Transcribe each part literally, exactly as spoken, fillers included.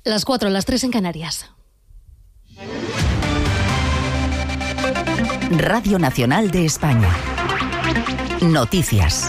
Las cuatro, las tres en Canarias. Radio Nacional de España. Noticias.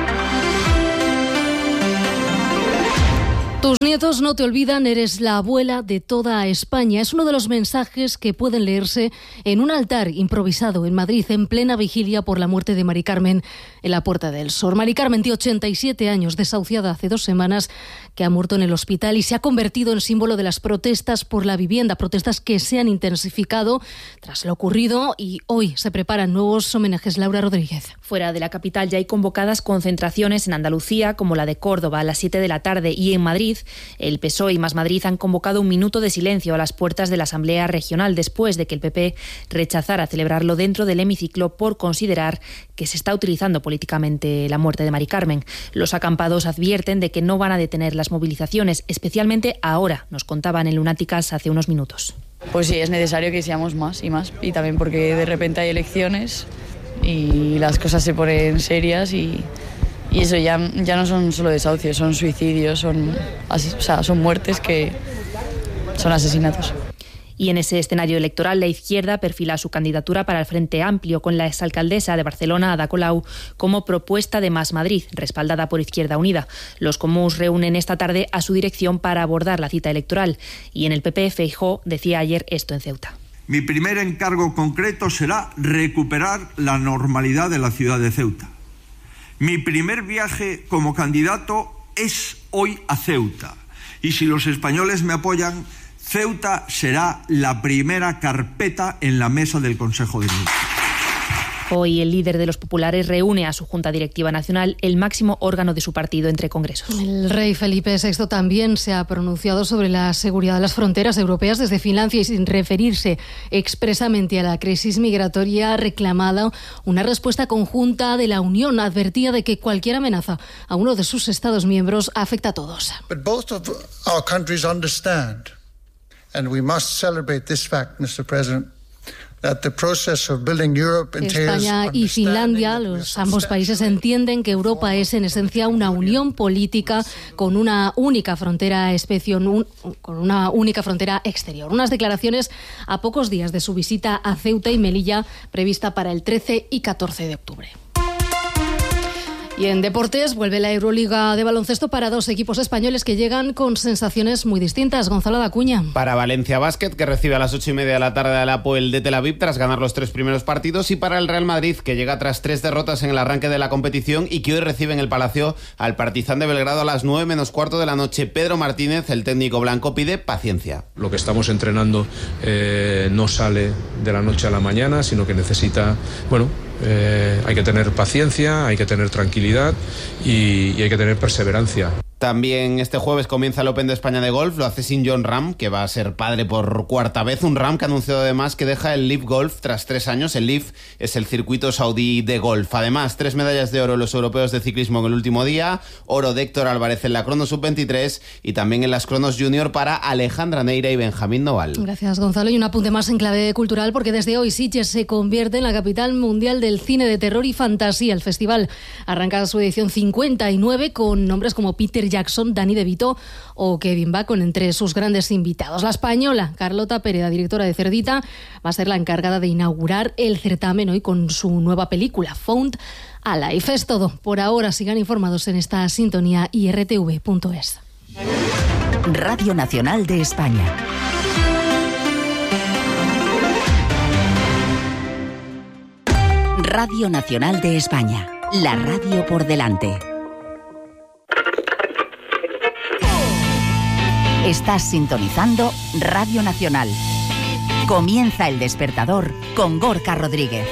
Tus nietos no te olvidan, eres la abuela de toda España. Es uno de los mensajes que pueden leerse en un altar improvisado en Madrid en plena vigilia por la muerte de Mari Carmen en la Puerta del Sol. Mari Carmen tiene ochenta y siete años, desahuciada hace dos semanas, que ha muerto en el hospital y se ha convertido en símbolo de las protestas por la vivienda, protestas que se han intensificado tras lo ocurrido y hoy se preparan nuevos homenajes. Laura Rodríguez. Fuera de la capital ya hay convocadas concentraciones en Andalucía, como la de Córdoba a las siete de la tarde, y en Madrid el P S O E y Más Madrid han convocado un minuto de silencio a las puertas de la Asamblea Regional después de que el P P rechazara celebrarlo dentro del hemiciclo por considerar que se está utilizando políticamente la muerte de Mari Carmen. Los acampados advierten de que no van a detener las movilizaciones, especialmente ahora, nos contaban en Lunáticas hace unos minutos. Pues sí, es necesario que seamos más y más, y también porque de repente hay elecciones y las cosas se ponen serias y... Y eso ya, ya no son solo desahucios, son suicidios, son, o sea, son muertes que son asesinatos. Y en ese escenario electoral, la izquierda perfila su candidatura para el Frente Amplio con la exalcaldesa de Barcelona, Ada Colau, como propuesta de Más Madrid, respaldada por Izquierda Unida. Los comuns reúnen esta tarde a su dirección para abordar la cita electoral. Y en el P P, Feijóo decía ayer esto en Ceuta. Mi primer encargo concreto será recuperar la normalidad de la ciudad de Ceuta. Mi primer viaje como candidato es hoy a Ceuta. Y si los españoles me apoyan, Ceuta será la primera carpeta en la mesa del Consejo de Ministros. Hoy el líder de los populares reúne a su Junta Directiva Nacional, el máximo órgano de su partido entre congresos. El rey Felipe sexto también se ha pronunciado sobre la seguridad de las fronteras europeas desde Finlandia y sin referirse expresamente a la crisis migratoria ha reclamado una respuesta conjunta de la Unión. Advertía de que cualquier amenaza a uno de sus Estados miembros afecta a todos. But both of our countries understand, and we must celebrate this fact, mister President. España y Finlandia, los ambos países entienden que Europa es en esencia una unión política con una única frontera exterior, con una única frontera exterior. Unas declaraciones a pocos días de su visita a Ceuta y Melilla prevista para el trece y catorce de octubre. Y en deportes vuelve la Euroliga de baloncesto para dos equipos españoles que llegan con sensaciones muy distintas. Gonzalo Dacuña. Para Valencia Basket, que recibe a las ocho y media de la tarde al Apoel de Tel Aviv tras ganar los tres primeros partidos, y para el Real Madrid, que llega tras tres derrotas en el arranque de la competición y que hoy recibe en el Palacio al Partizan de Belgrado a las nueve menos cuarto de la noche. Pedro Martínez, el técnico blanco, pide paciencia. Lo que estamos entrenando eh, no sale de la noche a la mañana, sino que necesita, bueno, Eh, hay que tener paciencia, hay que tener tranquilidad y, y hay que tener perseverancia. También este jueves comienza el Open de España de golf, lo hace sin Jon Rahm, que va a ser padre por cuarta vez. Un Rahm que ha anunciado además que deja el Live Golf tras tres años. El Live es el circuito saudí de golf. Además, tres medallas de oro en los europeos de ciclismo en el último día. Oro de Héctor Álvarez en la crono sub veintitrés y también en las cronos junior para Alejandra Neira y Benjamín Noval. Gracias, Gonzalo. Y un apunte más en clave cultural, porque desde hoy Sitges se convierte en la capital mundial del cine de terror y fantasía. El festival arranca su edición cincuenta y nueve con nombres como Peter Jackson, Danny DeVito o Kevin Bacon entre sus grandes invitados. La española Carlota Pereda, directora de Cerdita, va a ser la encargada de inaugurar el certamen hoy con su nueva película Found Alive. Es todo por ahora. Sigan informados en esta sintonía y r t v punto es. Radio Nacional de España. Radio Nacional de España. La radio por delante. Estás sintonizando Radio Nacional. Comienza El Despertador con Gorka Rodríguez.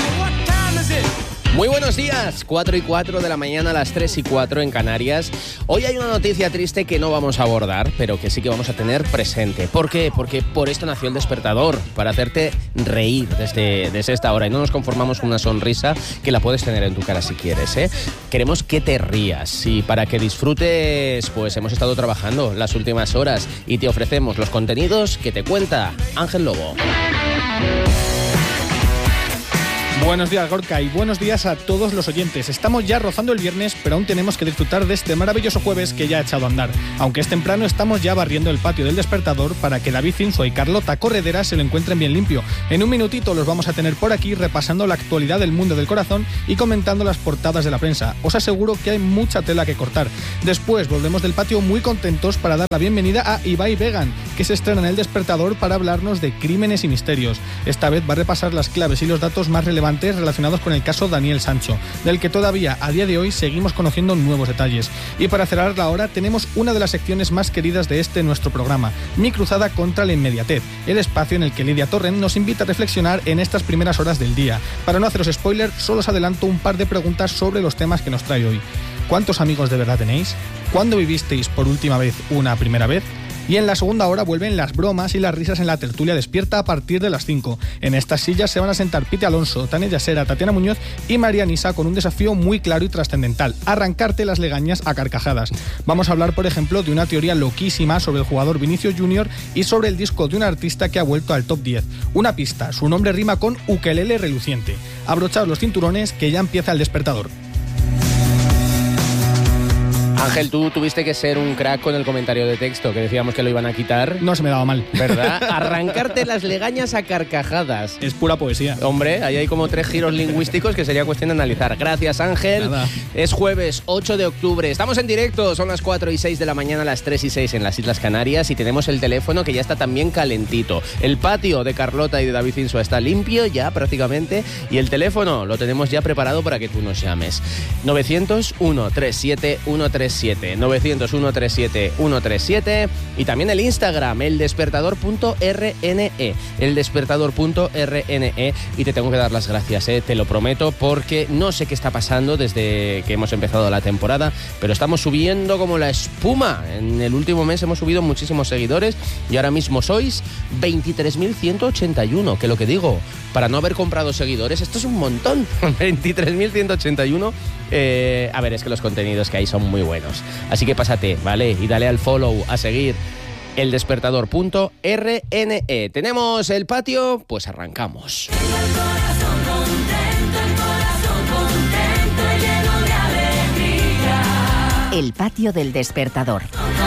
Muy buenos días, cuatro y cuatro de la mañana a las tres y cuatro en Canarias. Hoy hay una noticia triste que no vamos a abordar, pero que sí que vamos a tener presente. ¿Por qué? Porque por esto nació El Despertador, para hacerte reír desde, desde esta hora. Y no nos conformamos con una sonrisa que la puedes tener en tu cara si quieres, ¿eh? Queremos que te rías y para que disfrutes, pues hemos estado trabajando las últimas horas y te ofrecemos los contenidos que te cuenta Ángel Lobo. Buenos días, Gorka, y buenos días a todos los oyentes. Estamos ya rozando el viernes, pero aún tenemos que disfrutar de este maravilloso jueves que ya ha echado a andar. Aunque es temprano, estamos ya barriendo el patio del Despertador para que David Cinso y Carlota Corredera se lo encuentren bien limpio. En un minutito los vamos a tener por aquí repasando la actualidad del mundo del corazón y comentando las portadas de la prensa. Os aseguro que hay mucha tela que cortar. Después volvemos del patio muy contentos para dar la bienvenida a Ibai Vegan, que se estrena en el Despertador para hablarnos de crímenes y misterios. Esta vez va a repasar las claves y los datos más relevantes relacionados con el caso Daniel Sancho, del que todavía a día de hoy seguimos conociendo nuevos detalles. Y para cerrar la hora tenemos una de las secciones más queridas de este nuestro programa, Mi cruzada contra la inmediatez, el espacio en el que Lidia Torrent nos invita a reflexionar en estas primeras horas del día. Para no haceros spoiler, solo os adelanto un par de preguntas sobre los temas que nos trae hoy. ¿Cuántos amigos de verdad tenéis? ¿Cuándo vivisteis por última vez una primera vez? Y en la segunda hora vuelven las bromas y las risas en la tertulia despierta a partir de las cinco. En estas sillas se van a sentar Piti Alonso, Tania Yasera, Tatiana Muñoz y María Nisa con un desafío muy claro y trascendental: arrancarte las legañas a carcajadas. Vamos a hablar, por ejemplo, de una teoría loquísima sobre el jugador Vinicius Junior y sobre el disco de un artista que ha vuelto al top diez. Una pista, su nombre rima con ukelele reluciente. Abrochaos los cinturones que ya empieza el Despertador. Ángel, tú tuviste que ser un crack con el comentario de texto, que decíamos que lo iban a quitar. No se me daba mal. ¿Verdad? Arrancarte las legañas a carcajadas. Es pura poesía. Hombre, ahí hay como tres giros lingüísticos que sería cuestión de analizar. Gracias, Ángel. Nada. Es jueves ocho de octubre. Estamos en directo. Son las cuatro y seis de la mañana, las tres y seis en las Islas Canarias. Y tenemos el teléfono que ya está también calentito. El patio de Carlota y de David Cinso está limpio ya prácticamente. Y el teléfono lo tenemos ya preparado para que tú nos llames. novecientos uno treinta y siete ciento treinta y siete. novecientos uno treinta y siete ciento treinta y siete. Y también el Instagram, eldespertador.rne. Eldespertador.rne. Y te tengo que dar las gracias, eh, te lo prometo, porque no sé qué está pasando desde que hemos empezado la temporada, pero estamos subiendo como la espuma. En el último mes hemos subido muchísimos seguidores y ahora mismo sois veintitrés mil ciento ochenta y uno, que lo que digo, para no haber comprado seguidores, esto es un montón. veintitrés mil ciento ochenta y uno. Eh, a ver, es que los contenidos que hay son muy buenos. Así que pásate, ¿vale? Y dale al follow, a seguir. eldespertador.rne. ¿Tenemos el patio? Pues arrancamos. El patio del Despertador.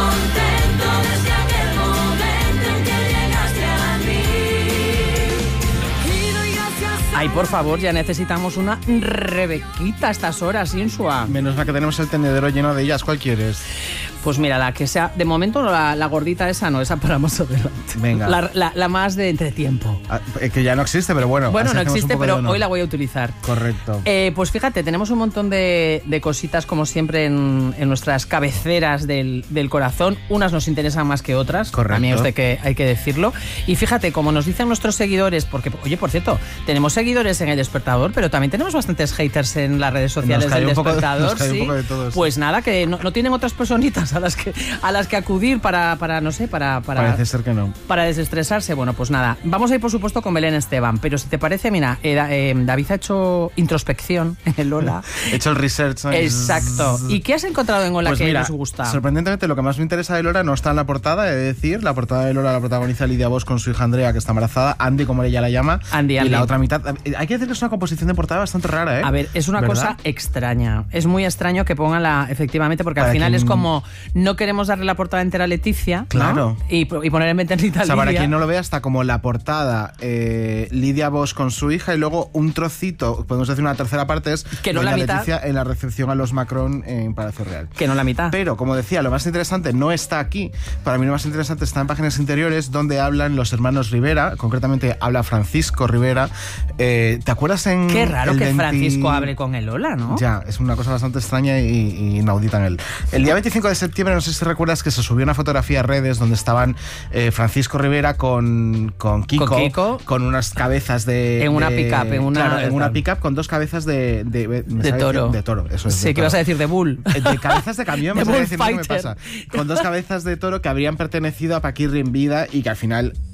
Ay, por favor, ya necesitamos una Rebequita a estas horas, Insua. Menos mal que tenemos el tendedero lleno de ellas. ¿Cuál quieres? Pues mira, la que sea... De momento la, la gordita esa no, esa para más adelante. Venga. La, la, la más de entretiempo. Ah, que ya no existe, pero bueno. Bueno, no existe, pero hoy la voy a utilizar. Correcto. Eh, pues fíjate, tenemos un montón de, de cositas, como siempre, en, en nuestras cabeceras del, del corazón. Unas nos interesan más que otras. Correcto. A mí usted que hay que decirlo. Y fíjate, como nos dicen nuestros seguidores, porque, oye, por cierto, tenemos seguidores en el Despertador, pero también tenemos bastantes haters en las redes sociales del Despertador. Poco, ¿sí? Un poco de todos. Pues nada, que no, no tienen otras personitas a las que a las que acudir para, para no sé, para, para... Parece ser que no. Para desestresarse. Bueno, pues nada, vamos a ir por supuesto con Belén Esteban, pero si te parece, mira, eh, eh, David ha hecho introspección en el Lola. He hecho el research, ¿no? Exacto. ¿Y qué has encontrado en Lola pues que mira, nos gusta? Sorprendentemente, lo que más me interesa de Lola no está en la portada, he de decir. La portada de Lola la protagoniza Lidia Bosch con su hija Andrea, que está embarazada, Andy, como ella la llama. Andy, Andy. Y la otra mitad... Hay que decir que es una composición de portada bastante rara, ¿eh? A ver, es una ¿verdad? cosa extraña. Es muy extraño que pongan la... Efectivamente, porque para al final quien... es como... No queremos darle la portada entera a Leticia, ¿no? Claro. Y, y poner en ventanita a O sea, Lidia. para quien no lo vea, está como la portada eh, Lidia Bosch con su hija y luego un trocito, podemos decir una tercera parte, es que no la mitad. Leticia en la recepción a los Macron en Palacio Real. Que no la mitad. Pero, como decía, lo más interesante no está aquí. Para mí lo más interesante está en páginas interiores, donde hablan los hermanos Rivera. Concretamente habla Francisco Rivera. Eh, ¿Te acuerdas en... Qué raro que veinte... Francisco hable con el Lola, ¿no? Ya, es una cosa bastante extraña y, y inaudita en él. El día veinticinco de septiembre, no sé si recuerdas que se subió una fotografía a redes donde estaban eh, Francisco Rivera con, con, Kiko, con Kiko, con unas cabezas de... En una de, pick-up, en una... Claro, en una pick-up con dos cabezas de... De, de, de toro. De toro, eso es. Sí, que vas a decir de bull. De cabezas de camión, de me vas a decir, no me fighter. pasa. Con dos cabezas de toro que habrían pertenecido a Paquirri en vida y que al final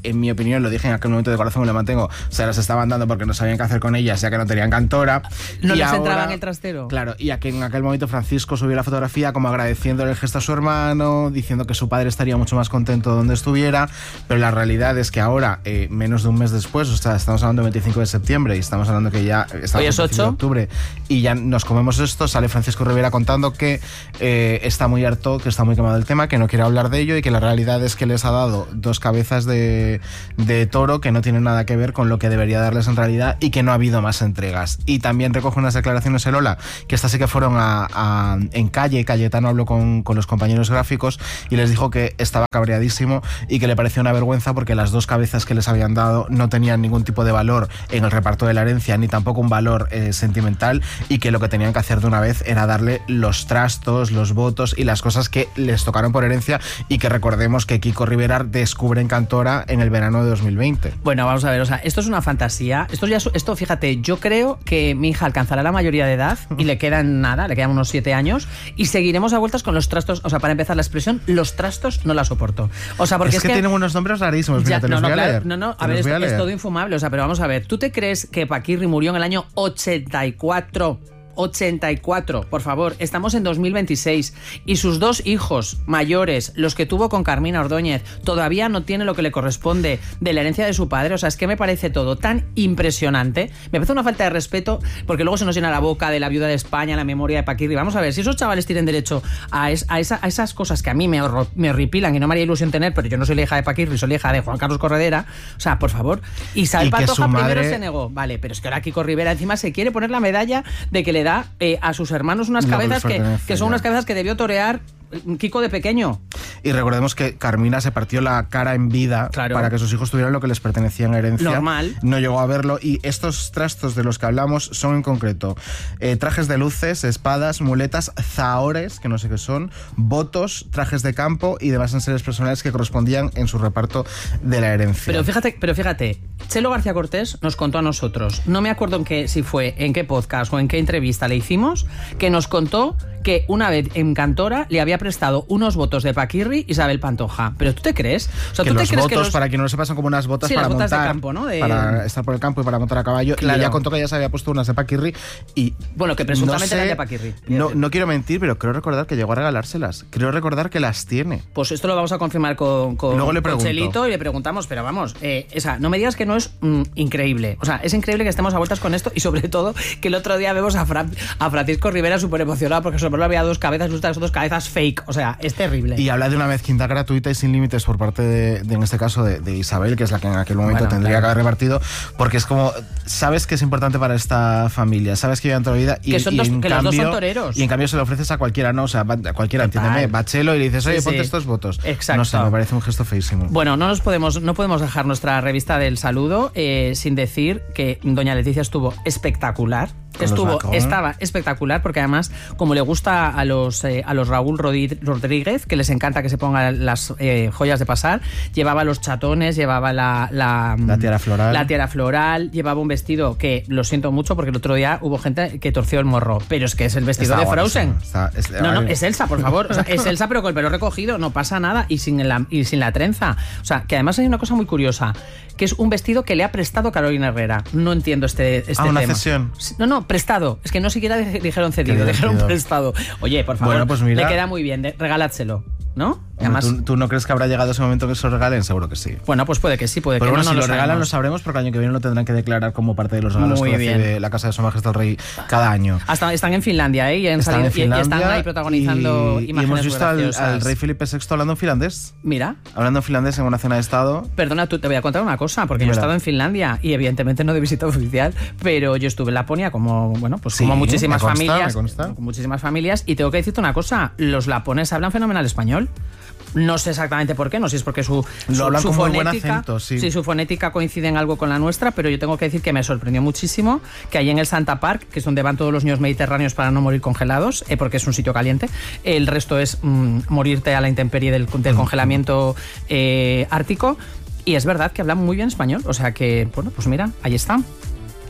en mi opinión, lo dije en aquel momento, de corazón me lo mantengo, se las estaban dando porque no sabían qué hacer con ellas, ya que no tenían cantora. No y les ahora, entraba en el trastero. Claro, y a que en aquel momento Francisco subió la fotografía como agradeciéndole el gesto a su hermano, diciendo que su padre estaría mucho más contento donde estuviera, pero la realidad es que ahora, eh, menos de un mes después, o sea, estamos hablando del veinticinco de septiembre y estamos hablando que ya estamos hoy es en ocho de octubre y ya nos comemos esto, sale Francisco Rivera contando que eh, está muy harto, que está muy quemado el tema, que no quiere hablar de ello y que la realidad es que les ha dado dos cabezas de, de toro que no tienen nada que ver con lo que debería darles en realidad y que no ha habido más entregas. Y también recoge unas declaraciones el Ola, que estas sí que fueron a, a, en calle. Cayetano habló con, con los compañeros gráficos y les dijo que estaba cabreadísimo y que le pareció una vergüenza porque las dos cabezas que les habían dado no tenían ningún tipo de valor en el reparto de la herencia ni tampoco un valor eh, sentimental y que lo que tenían que hacer de una vez era darle los trastos, los votos y las cosas que les tocaron por herencia y que recordemos que Kiko Rivera descubre en Cantora en el verano de dos mil veinte. Bueno, vamos a ver, o sea, esto es una fantasía. Esto ya, esto, fíjate, yo creo que mi hija alcanzará la mayoría de edad y le quedan nada, le quedan unos siete años y seguiremos a vueltas con los trastos. O sea, para empezar la expresión, los trastos no la soporto. O sea, porque es, es que, que tienen unos nombres rarísimos. Mira, ya, te no, los no, voy a claro, leer. no, no, Te a ver, los voy esto a es leer. todo infumable. O sea, pero vamos a ver, ¿tú te crees que Paquirri murió en el año ochenta y cuatro? ochenta y cuatro, por favor, estamos en dos mil veintiséis y sus dos hijos mayores, los que tuvo con Carmina Ordóñez, todavía no tiene lo que le corresponde de la herencia de su padre. O sea, es que me parece todo tan impresionante, me parece una falta de respeto, porque luego se nos llena la boca de la viuda de España, la memoria de Paquirri. Vamos a ver, si esos chavales tienen derecho a, es, a, esa, a esas cosas que a mí me, horror, me horripilan y no me haría ilusión tener, pero yo no soy la hija de Paquirri, soy la hija de Juan Carlos Corredera, o sea, por favor. Isabel Pantoja madre... primero se negó, vale, pero es que ahora Kiko Rivera encima se quiere poner la medalla de que le da eh, a su sus hermanos unas no, cabezas que, que son ya. unas cabezas que debió torear Kiko de pequeño. Y recordemos que Carmina se partió la cara en vida claro. para que sus hijos tuvieran lo que les pertenecía en herencia. Normal. No llegó a verlo y estos trastos de los que hablamos son en concreto eh, trajes de luces, espadas, muletas, zahores, que no sé qué son, votos, trajes de campo y demás enseres personales que correspondían en su reparto de la herencia. Pero fíjate, pero fíjate, Chelo García Cortés nos contó a nosotros, no me acuerdo en qué, si fue en qué podcast o en qué entrevista le hicimos, que nos contó que una vez en Cantora le había prestado unos votos de Paquirri Isabel Pantoja. ¿Pero tú te crees? O sea, que ¿tú los te crees votos, que los... para quien no lo sepa, son como unas botas sí, para las botas montar, de campo, ¿no? De... para estar por el campo y para montar a caballo. Claro. Y ella contó que ya se había puesto unas de Paquirri y... Bueno, que presuntamente no sé, eran de Paquirri. No, no quiero mentir, pero creo recordar que llegó a regalárselas. Creo recordar que las tiene. Pues esto lo vamos a confirmar con, con, Luego le con Chelito y le preguntamos, pero vamos, eh, esa, no me digas que no es mm, increíble. O sea, es increíble que estemos a vueltas con esto y sobre todo que el otro día vemos a, Fran, a Francisco Rivera súper emocionado porque sobre todo había dos cabezas y estas dos cabezas fake. O sea, es terrible. Y habla de una mezquindad gratuita y sin límites por parte de, de en este caso, de, de Isabel, que es la que en aquel momento bueno, tendría claro. que haber repartido, porque es como, sabes que es importante para esta familia, sabes que llevan toda la vida y, que son y dos, en que cambio, los dos son toreros. Y en cambio se lo ofreces a cualquiera, ¿no? O sea, a cualquiera, entiéndeme, Bachelo y le dices, oye, sí, ponte sí. estos votos. Exacto. No sé, me parece un gesto feísimo. Bueno, no nos podemos, no podemos dejar nuestra revista del saludo eh, sin decir que doña Leticia estuvo espectacular. Estuvo, estaba espectacular porque además, como le gusta a los eh, a los Raúl Rodríguez, que les encanta que se pongan las eh, joyas de pasar, llevaba los chatones, llevaba la la, la tiara floral, la tiara floral, llevaba un vestido que lo siento mucho porque el otro día hubo gente que torció el morro, pero es que es el vestido está de Frozen. Está, es, no, no, es Elsa, por favor, o sea, es Elsa pero con el pelo recogido, no pasa nada y sin la y sin la trenza. O sea, que además hay una cosa muy curiosa, que es un vestido que le ha prestado Carolina Herrera. No entiendo este este ah, una tema. cesión. No, no, prestado. Es que no siquiera dijeron cedido, dijeron prestado. Oye, por favor, bueno, pues mira, le queda muy bien, de, regáladselo, ¿no? Además, ¿tú, ¿tú no crees que habrá llegado ese momento que se lo regalen? Seguro que sí. Bueno, pues puede que sí, puede Pero que bueno, no. si no lo, lo regalan sabemos. lo sabremos porque el año que viene lo tendrán que declarar como parte de los regalos muy que bien. recibe la Casa de Su Majestad el Rey cada año. Hasta, están en Finlandia, ¿eh? Y, han están, salido, en Finlandia y, y están ahí protagonizando y, imágenes y hemos visto al, al Rey Felipe Felipe sexto hablando en finlandés. Mira. Hablando en finlandés en una cena de Estado. Perdona, tú, te voy a contar una cosa, porque Dímela. Yo he estado en Finlandia y evidentemente no de visita oficial, pero yo estuve en Laponia como, bueno, pues sí, como muchísimas me consta, familias. Me consta. Con muchísimas familias y tengo que decirte una cosa, los laponeses hablan fenomenal español. No sé exactamente por qué, no sé si es porque su, Lo su, hablan su con fonética, muy buen acento, sí. sí, su fonética coincide en algo con la nuestra, pero yo tengo que decir que me sorprendió muchísimo que ahí en el Santa Park, que es donde van todos los niños mediterráneos para no morir congelados, eh, porque es un sitio caliente, el resto es mmm, morirte a la intemperie del, del congelamiento eh, ártico, y es verdad que hablan muy bien español, o sea que, bueno, pues mira, ahí está.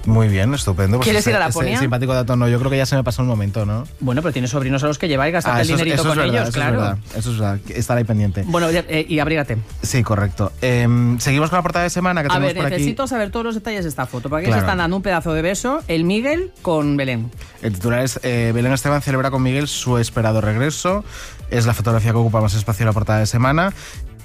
Muy bien, estupendo. Pues ¿Quieres ese, ir a la ese Laponia? simpático dato, no, yo creo que ya se me pasó un momento, ¿no? Bueno, pero tienes sobrinos a los que llevar y gastarte Ah, el eso es- dinerito eso es con verdad, ellos, eso claro. Es verdad, eso es verdad, estar ahí pendiente. Bueno, eh, y abrígate. Sí, correcto. Eh, seguimos con la portada de semana que A tenemos ver, por aquí. necesito saber todos los detalles de esta foto. ¿Para qué Claro. se están dando un pedazo de beso el Miguel con Belén? El titular es eh, Belén Esteban celebra con Miguel su esperado regreso. Es la fotografía que ocupa más espacio en la portada de semana.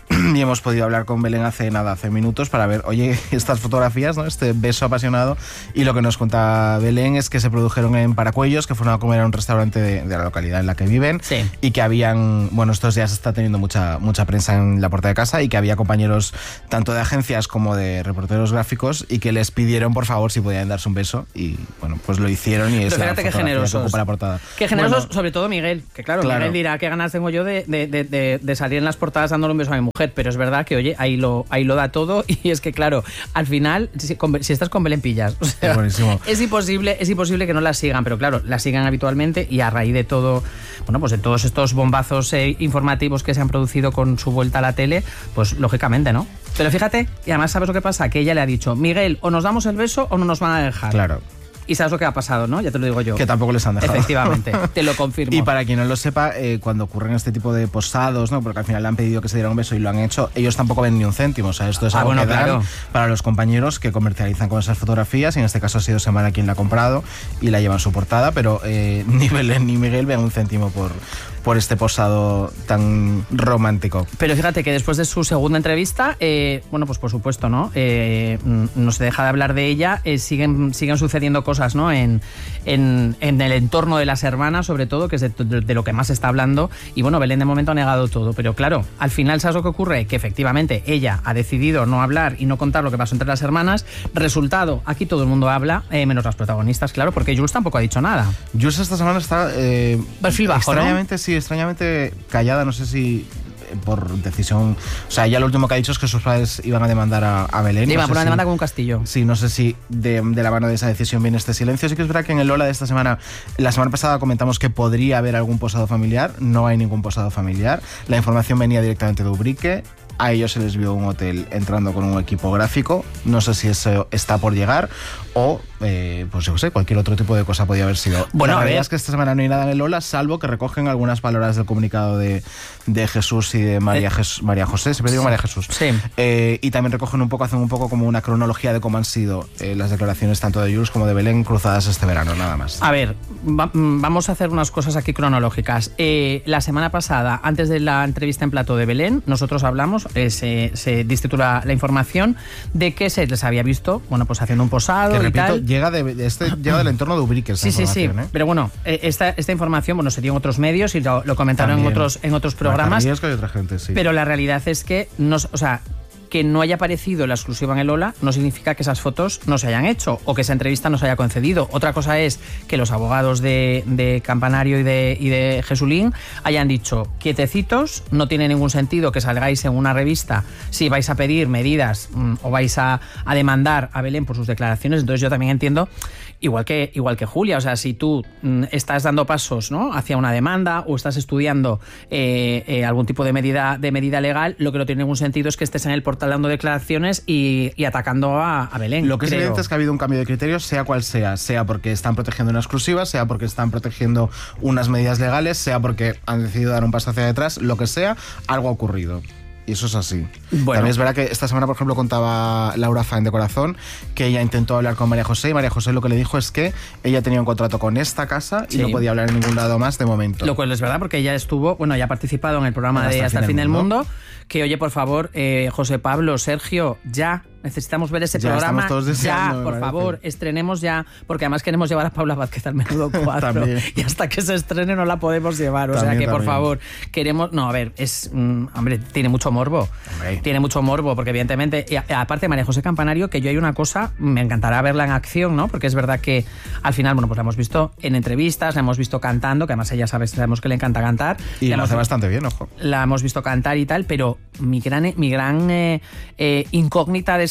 Y hemos podido hablar con Belén hace nada, hace minutos, para ver, oye, estas fotografías, ¿no? Este beso apasionado. Y lo que nos cuenta Belén es que se produjeron en Paracuellos, que fueron a comer a un restaurante de, de la localidad en la que viven. Sí. Y que habían, bueno, estos días está teniendo mucha, mucha prensa en la puerta de casa, y que había compañeros tanto de agencias como de reporteros gráficos, y que les pidieron, por favor, si podían darse un beso. Y bueno, pues lo hicieron, y es Pero la fíjate qué fotografía que generosos. ocupa la portada. Qué generosos, Bueno, sobre todo Miguel, que claro, Claro. Miguel dirá qué ganas tengo yo de, de, de, de, de salir en las portadas dándole un beso a mi mujer, pero es verdad que, oye, ahí lo, ahí lo da todo, y es que claro, al final, si, con- si estás con Belén pillas, o sea, Es buenísimo. es imposible, es imposible que no la sigan, pero claro, la sigan habitualmente, y a raíz de todo, bueno, pues de todos estos bombazos eh, informativos que se han producido con su vuelta a la tele, pues lógicamente, ¿no? Pero fíjate, y además sabes lo que pasa, que ella le ha dicho, Miguel, o nos damos el beso o no nos van a dejar. Claro. Y sabes lo que ha pasado, ¿no? Ya te lo digo yo. Que tampoco les han dejado. Efectivamente, te lo confirmo. Y para quien no lo sepa, eh, cuando ocurren este tipo de posados, ¿no? Porque al final le han pedido que se dieran un beso y lo han hecho, ellos tampoco ven ni un céntimo. O sea, esto es Ah, algo bueno, que dan claro. para los compañeros que comercializan con esas fotografías, y en este caso ha sido Semana quien la ha comprado y la lleva en su portada, pero eh, ni Belén ni Miguel ven un céntimo por, por este posado tan romántico. Pero fíjate que después de su segunda entrevista, eh, bueno, pues por supuesto, ¿no? Eh, no se deja de hablar de ella, eh, siguen, siguen sucediendo cosas, ¿no? En, en, en el entorno de las hermanas, sobre todo, que es de, de- de lo que más se está hablando. Y bueno, Belén de momento ha negado todo. Pero claro, al final, ¿sabes lo que ocurre? Que efectivamente ella ha decidido no hablar y no contar lo que pasó entre las hermanas. Resultado, aquí todo el mundo habla, eh, menos las protagonistas, claro, porque Jules tampoco ha dicho nada. Jules esta semana está eh, Perfil bajo, ¿no? extrañamente, sí, extrañamente callada, no sé si eh, por decisión, o sea, ella lo último que ha dicho es que sus padres iban a demandar a, a Belén. Le iba no a sé poner una si- demanda con un castillo. Sí, no sé si de, de la mano de esa decisión viene este silencio. Sí que es verdad que en el Lola de esta semana, la semana pasada comentamos que podría haber algún posado familiar. No hay ningún posado familiar. La información venía directamente de Ubrique. A ellos se les vio un hotel entrando con un equipo gráfico. No sé si eso está por llegar o, eh, pues yo qué sé, cualquier otro tipo de cosa podía haber sido. Bueno, la a realidad ver. es que esta semana no hay nada en el Lola, salvo que recogen algunas palabras del comunicado de, de Jesús y de María, Eh, Jes- María José. Siempre digo María Jesús. Sí. Eh, y también recogen un poco, hacen un poco como una cronología de cómo han sido eh, las declaraciones tanto de Jules como de Belén cruzadas este verano, nada más. A ver, va- mm, vamos a hacer unas cosas aquí cronológicas. Eh, la semana pasada, antes de la entrevista en plató de Belén, nosotros hablamos, eh, se, se distituyó la, la información de que se les había visto, bueno, pues haciendo un posado Que y repito, tal. llega, de, este, llega del entorno de Ubrique esta Sí, sí, sí. información, ¿eh? Pero bueno, eh, esta, esta información, bueno, se dio en otros medios y lo, lo comentaron en También. otros, en otros programas. Riesgo y otra gente, sí. Pero la realidad es que no, o sea, que no haya aparecido la exclusiva en el Ola no significa que esas fotos no se hayan hecho o que esa entrevista no se haya concedido. Otra cosa es que los abogados de, de Campanario y de, y de Jesulín hayan dicho, quietecitos, no tiene ningún sentido que salgáis en una revista si vais a pedir medidas mmm, o vais a, a demandar a Belén por sus declaraciones. Entonces yo también entiendo, igual que, igual que Julia, o sea, si tú mmm, estás dando pasos, ¿no?, hacia una demanda o estás estudiando eh, eh, algún tipo de medida, de medida legal, lo que no tiene ningún sentido es que estés en el portal dando declaraciones y, y atacando a, a Belén. Lo que es creo. evidente es que ha habido un cambio de criterios, sea cual sea, sea porque están protegiendo una exclusiva, sea porque están protegiendo unas medidas legales, sea porque han decidido dar un paso hacia detrás, lo que sea, algo ha ocurrido. Y eso es así. Bueno. También es verdad que esta semana, por ejemplo, contaba Laura Faen de Corazón que ella intentó hablar con María José y María José lo que le dijo es que ella tenía un contrato con esta casa y Sí. no podía hablar en ningún lado más de momento. Lo cual es verdad porque ella estuvo, bueno, ya ha participado en el programa Hasta de el Hasta el fin fin del del mundo. mundo. Que oye, por favor, eh, José Pablo, Sergio, ya necesitamos ver ese Ya, programa. estamos todos deseando, ya, me por parece. favor, estrenemos ya, porque además queremos llevar a Paula Vázquez al Menudo cuatro También. y hasta que se estrene no la podemos llevar. O sea También, que, por también. favor, queremos. No, a ver, es. mm, hombre, tiene mucho morbo. Hombre. Tiene mucho morbo, porque evidentemente. Y a- aparte, María José Campanario, que yo hay una cosa, me encantará verla en acción, ¿no? Porque es verdad que al final, bueno, pues la hemos visto en entrevistas, la hemos visto cantando, que además ella sabe, sabemos que le encanta cantar. Y La lo hemos- hace bastante bien, ojo. la hemos visto cantar y tal, pero mi gran, mi gran eh, eh, incógnita de,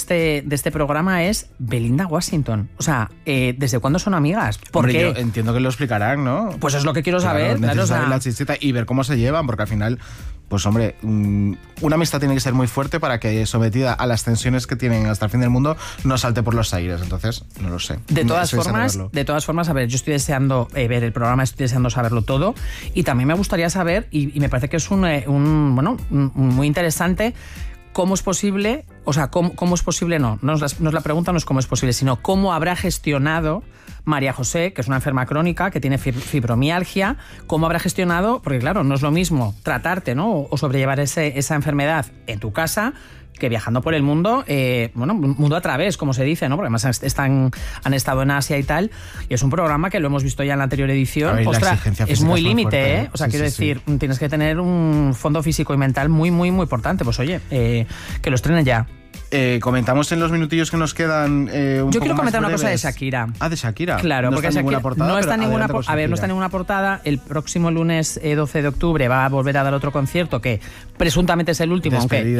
este, de este programa es Belinda Washington. O sea, eh, ¿desde cuándo son amigas? ¿Por Hombre, qué? yo entiendo que lo explicarán, ¿no? Pues es lo que quiero Claro, saber. Claro, necesito o sea, saber la chichita y ver cómo se llevan, porque al final, pues hombre, una amistad tiene que ser muy fuerte para que, sometida a las tensiones que tienen hasta el fin del mundo, no salte por los aires. Entonces, no lo sé. De todas Soy formas, saberlo. de todas formas, a ver, yo estoy deseando eh, ver el programa, estoy deseando saberlo todo, y también me gustaría saber, y, y me parece que es un, eh, un bueno, un, un muy interesante, cómo es posible, o sea, cómo, cómo es posible, no, no es, la, no es la pregunta, no es cómo es posible, sino cómo habrá gestionado María José, que es una enferma crónica, que tiene fibromialgia, cómo habrá gestionado, porque claro, no es lo mismo tratarte, ¿no? O sobrellevar ese, esa enfermedad en tu casa que viajando por el mundo, eh, bueno, mundo a través, como se dice, ¿no? Porque además están, han estado en Asia y tal, y es un programa que lo hemos visto ya en la anterior edición. Ver, Ostras, es muy límite, ¿eh? O sea, sí, quiero sí, decir, sí. tienes que tener un fondo físico y mental muy, muy, muy importante. Pues oye, eh, que los estrenen ya. Eh, comentamos en los minutillos que nos quedan eh, un Yo poco quiero más comentar una cosa de breves. Shakira. Ah, de Shakira. Claro, no porque está en Shakira ninguna portada, no está pero en ninguna adelante por- con a ver, no Shakira. está en ninguna portada. El próximo lunes eh, doce de octubre va a volver a dar otro concierto que presuntamente es el último, Despedida. aunque